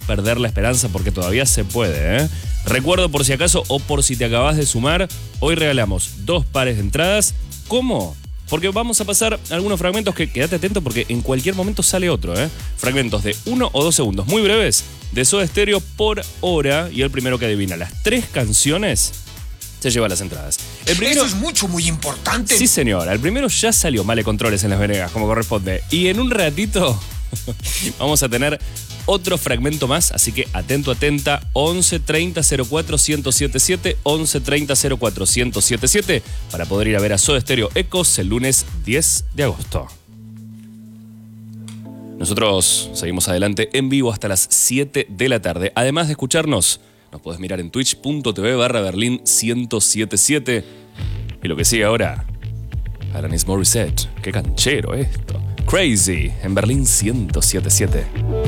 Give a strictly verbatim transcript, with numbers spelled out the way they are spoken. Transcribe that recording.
perder la esperanza porque todavía se puede, ¿eh? Recuerdo por si acaso o por si te acabas de sumar, hoy regalamos dos pares de entradas. ¿Cómo? Porque vamos a pasar algunos fragmentos que quédate atento porque en cualquier momento sale otro, ¿eh? Fragmentos de uno o dos segundos, muy breves, de Soda Stereo por hora. Y el primero que adivina las tres canciones se lleva las entradas. El primero, Eso es mucho, muy importante. Sí, señora. El primero ya salió Male Controles en Las Venegas, como corresponde. Y en un ratito vamos a tener otro fragmento más, así que atento, atenta. once treinta cero cuatro ciento setenta y siete, once treinta cero cuatro ciento setenta y siete para poder ir a ver a Soda Stereo Ecos el lunes diez de agosto. Nosotros seguimos adelante en vivo hasta las siete de la tarde. Además de escucharnos, nos podés mirar en twitch.tv barra Berlín ciento setenta y siete. Y lo que sigue ahora, Alanis Morissette. Qué canchero esto. Crazy en Berlín ciento setenta y siete.